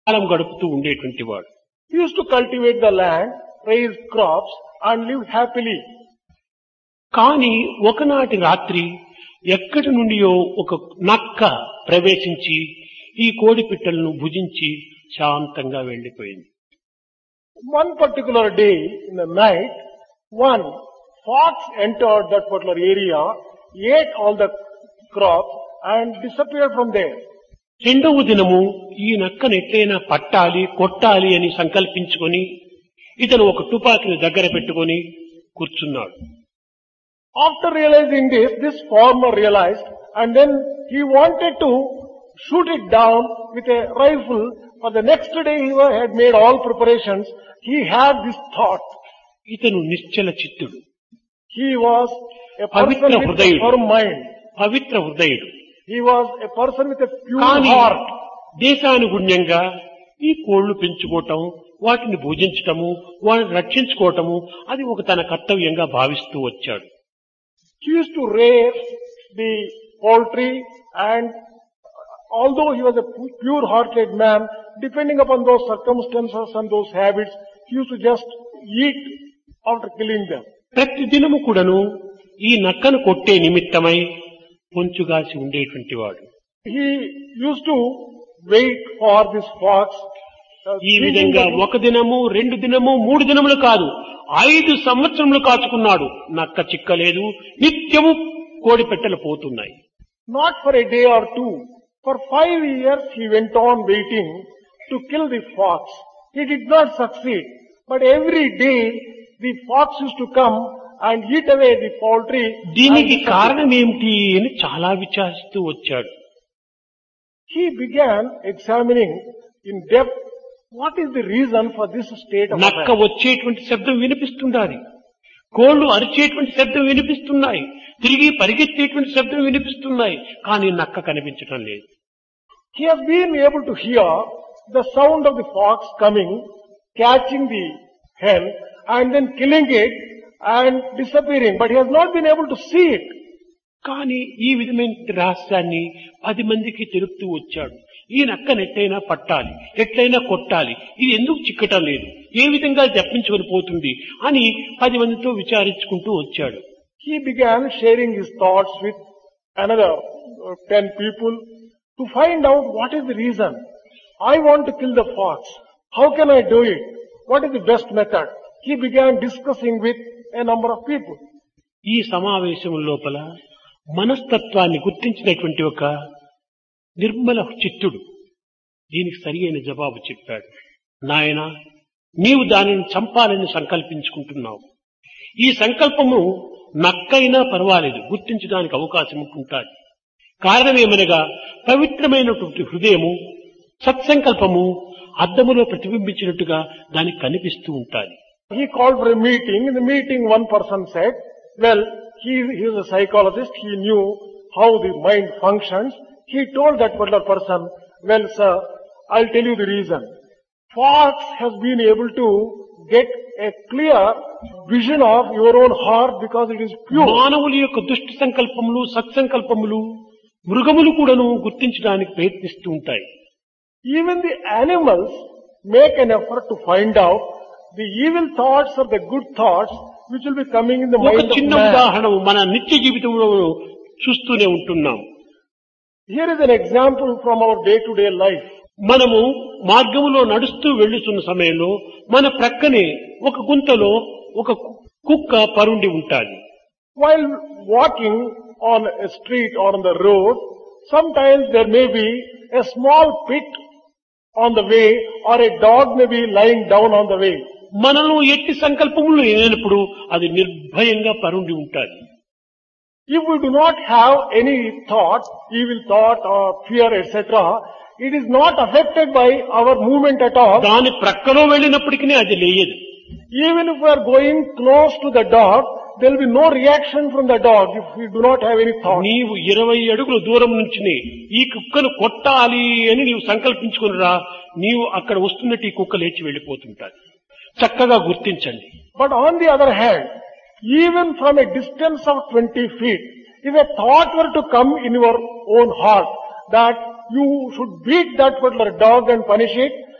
కాలం గడుపుతూ ఉండేటువంటి వాడు. He used to cultivate the land, raise crops and live happily. కానీ ఒకనాటి రాత్రి ఎక్కడి నుండియో ఒక నక్క ప్రవేశించి ఈ కోడి పిట్టలను భుజించి శాంతంగా వెళ్లిపోయింది. One particular day in the night, one fox entered that particular area, ate all the crops and disappeared from there. రెండవ దినము ఈ నక్కను ఎట్లయినా పట్టాలి కొట్టాలి అని సంకల్పించుకొని ఇతను ఒక తుపాకీని దగ్గర పెట్టుకొని కూర్చున్నాడు. After realizing this farmer realized and then he wanted to shoot it down with a rifle. For the next day he had made all preparations. He had this thought. ఇతను నిశ్చల చిత్తుడు, He was a Pavitra person with a హృదయుడు, firm mind. Pavitra హృదయుడు. He was a person with a pure కానీ heart. దేశానుగుణ్యంగా ఈ కోళ్లు పెంచుకోవటం, వాటిని భుజించటము, వాటిని రక్షించుకోవటము అది ఒక తన కర్తవ్యంగా భావిస్తూ వచ్చాడు. He used to rear the poultry and although he was a pure-hearted man, depending upon those circumstances and those habits, he used to just eat after killing them. ప్రతి దినము కూడాను ఈ నక్కను కొట్టే నిమిత్తమై పొంచుగాసి ఉండేటువంటి వాడు. He used to wait for this fox. ఈ విధంగా ఒక దినము, రెండు దినము, మూడు దినములు కాదు, 5 సంవత్సరములు కాచుకున్నాడు. నక్క చిక్కలేదు, నిత్యము కోడి పెట్టెలు పోతున్నాయి. Not for a day or two. For 5 years he went on waiting to kill the fox. He did not succeed. But every day the fox used to come and eat away the poultry. దీనికి కారణం ఏమిటి అని చాలా విచారిస్తూ వచ్చాడు. He began examining in depth what is the reason for this state of నక్క affairs. వచ్చేటువంటి శబ్దం వినిపిస్తుండాలి, కోళ్లు అరిచేటువంటి శబ్దం వినిపిస్తున్నాయి, తిరిగి పరిగెత్తేటువంటి శబ్దం వినిపిస్తున్నాయి, కానీ నక్క కనిపించడం లేదు. He has been able to hear the sound of the fox coming, catching the hen and then killing it and disappearing, but he has not been able to see it. కానీ ఈ విధమైన రహస్యాన్ని 10 మందికి తెలుపుతూ వచ్చాడు. ఈ నక్కను ఎట్లయినా పట్టాలి, ఎట్లయినా కొట్టాలి, ఇది ఎందుకు చిక్కటం లేదు, ఏ విధంగా తప్పించుకొని పోతుంది అని 10 మందితో విచారించుకుంటూ వచ్చాడు. He began sharing his thoughts with another 10 people to find out what is the reason. I want to kill the fox. How can I do it? What is the best method? He began discussing with a number of people. ఈ సమావేశం లోపల మనస్తత్వాన్ని గుర్తించినటువంటి ఒక నిర్మల చిత్తుడు దీనికి సరి అయిన జవాబు చెప్పాడు. నాయనా, నీవు దానిని చంపాలని సంకల్పించుకుంటున్నావు. ఈ సంకల్పము నక్కైనా పర్వాలేదు, గుర్తించడానికి అవకాశం ఉంటుంటాది. కారణమేమనగా పవిత్రమైనటువంటి హృదయము, సత్సంకల్పము అద్దములో ప్రతిబింబించినట్టుగా దానికి కనిపిస్తూ ఉంటాది. He called for a meeting. In the meeting one person said, well, he is a psychologist. He knew how the mind functions. He told that particular person, well sir, I'll tell you the reason. Fox has been able to get a clear vision of your own heart because it is pure. మానవుల యొక్క దుష్ట సంకల్పములు, సత్సంకల్పములు మృగములు కూడాను గుర్తించడానికి ప్రయత్నిస్తూ ఉంటాయి. Even the animals make an effort to find out the evil thoughts or the good thoughts which will be coming in the ఒక mind of చిన్న man. ఉదాహరణ మన నిత్య జీవితంలో చూస్తూనే ఉంటున్నాం. Here is an example from our day-to-day life. మనము మార్గములో నడుస్తూ వెళ్ళుతున్న సమయంలో మన ప్రక్కనే ఒక గుంతలో ఒక కుక్క పరుండి ఉంటాది. While walking on a street or on the road, sometimes there may be a small pit on the way or a dog may be lying down on the way. మనలో ఎట్టి సంకల్పములు లేనప్పుడు అది నిర్భయంగా పరుండి ఉంటాది. If we do not have any thought, evil thought or fear etc., it is not affected by our movement at all. దాని ప్రక్కలో వెళ్ళినప్పటికీ అది లేయదు. Even if we are going close to the dog, there will be no reaction from the dog if we do not have any thought. నీవు 20 అడుగుల దూరం నుంచి ఈ కుక్కను కొట్టాలి అని నీవు సంకల్పించుకునిరా, నీవు అక్కడ వస్తున్నట్టు ఈ కుక్క లేచి వెళ్ళిపోతుంటాది. చక్కగా గుర్తించండి. But on the other hand, even from a distance of 20 feet, if a thought were to come in your own heart that you should beat that particular dog and punish it,